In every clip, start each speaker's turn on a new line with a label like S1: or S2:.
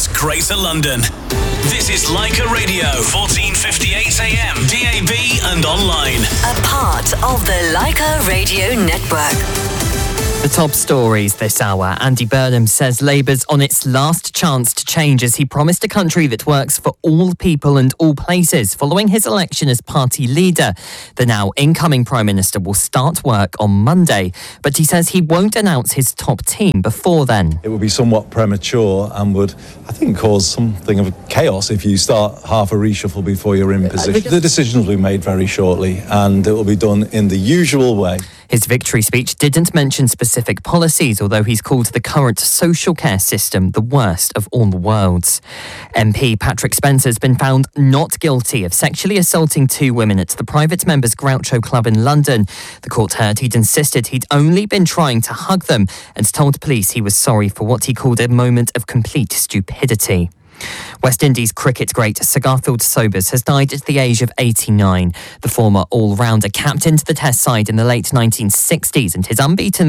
S1: across Greater London. This is Leica Radio, 1458 AM, DAB and online.
S2: A part of the Leica Radio Network.
S3: The top stories this hour. Andy Burnham says Labour's on its last chance to change as he promised a country that works for all people and all places. Following his election as party leader, the now incoming Prime Minister will start work on Monday. But he says he won't announce his top team before then.
S4: It would be somewhat premature and would, I think, cause something of chaos if you start half a reshuffle before you're in position. The decisions will be made very shortly and it will be done in the usual way.
S3: His victory speech didn't mention specific policies, although he's called the current social care system the worst of all the worlds. MP Patrick Spencer has been found not guilty of sexually assaulting two women at the private members Groucho Club in London. The court heard he'd insisted he'd only been trying to hug them and told police he was sorry for what he called a moment of complete stupidity. West Indies cricket great Sir Garfield Sobers has died at the age of 89. The former all-rounder captained the Test side in the late 1960s, and his unbeaten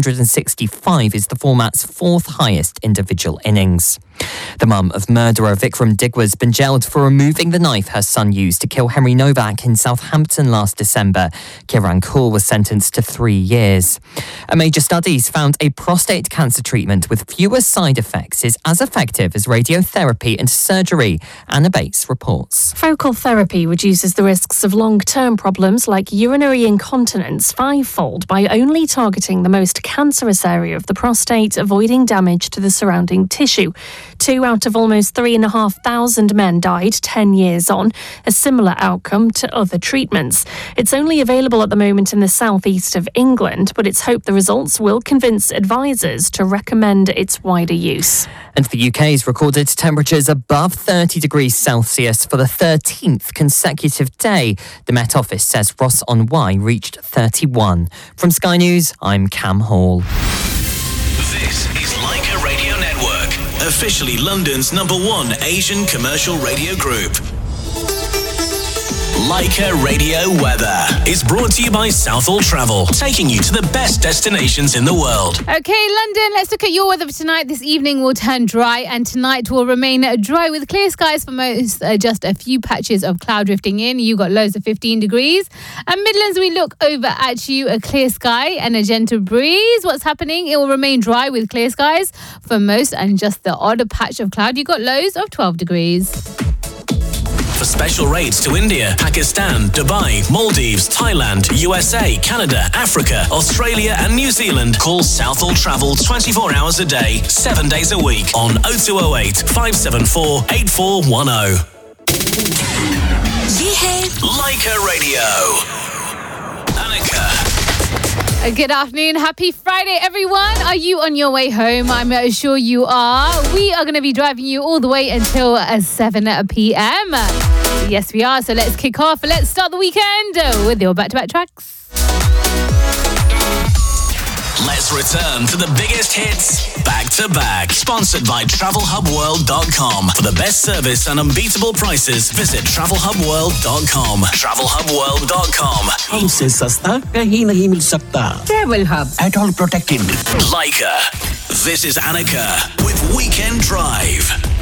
S3: 365 is the format's fourth highest individual innings. The mum of murderer Vikram Digwa's been jailed for removing the knife her son used to kill Henry Novak in Southampton last December. Kiran Kaur was sentenced to 3 years. A major study's found a prostate cancer treatment with fewer side effects is as effective as radiotherapy and surgery. Anna Bates reports.
S5: Focal therapy reduces the risks of long-term problems like urinary incontinence fivefold by only targeting the most cancerous area of the prostate, avoiding damage to the surrounding tissue. 2 out of almost 3,500 men died 10 years on, a similar outcome to other treatments. It's only available at the moment in the southeast of England, but it's hoped the results will convince advisors to recommend its wider use.
S3: And the UK's recorded temperatures above 30 degrees Celsius for the 13th consecutive day. The Met Office says Ross-on-Wye reached 31. From Sky News, I'm Cam Hall.
S1: This is Leica Radio Network, officially London's #1 Asian commercial radio group. Leica Radio Weather is brought to you by Southall Travel, taking you to the best destinations in the world.
S6: Okay, London, let's look at your weather for tonight. This evening will turn dry and tonight will remain dry with clear skies for most, just a few patches of cloud drifting in. You got lows of 15 degrees. And Midlands, we look over at you, a clear sky and a gentle breeze. What's happening? It will remain dry with clear skies for most and just the odd patch of cloud. You got lows of 12 degrees.
S1: For special rates to India, Pakistan, Dubai, Maldives, Thailand, USA, Canada, Africa, Australia and New Zealand, call Southall Travel 24 hours a day, 7 days a week on 0208 574 8410.
S2: ये है
S1: Leica Radio. Annika.
S6: Good afternoon. Happy Friday, everyone. Are you on your way home? I'm sure you are. We are going to be driving you all the way until 7 p.m. Yes, we are. So let's kick off. Let's start the weekend with your back-to-back tracks.
S1: Let's return to the biggest hits back to back. Sponsored by TravelHubWorld.com. For the best service and unbeatable prices, visit TravelHubWorld.com. TravelHubWorld.com.
S7: हमसे सस्ता कहीं नहीं मिल सकता. Travel Hub at all protected.
S1: Leica. This is Annika with Weekend Drive.